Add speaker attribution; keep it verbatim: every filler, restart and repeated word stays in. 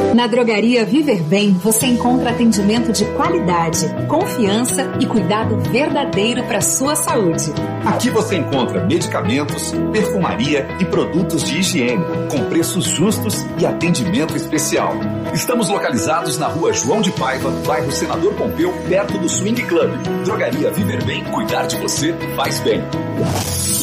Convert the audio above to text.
Speaker 1: Na Drogaria Viver Bem, você encontra atendimento de qualidade, confiança e cuidado verdadeiro para sua saúde.
Speaker 2: Aqui você encontra medicamentos, perfumaria e produtos de higiene, com preços justos e atendimento especial. Estamos localizados na rua João de Paiva, bairro Senador Pompeu, perto do Swing Club. Drogaria Viver Bem, cuidar de você faz bem.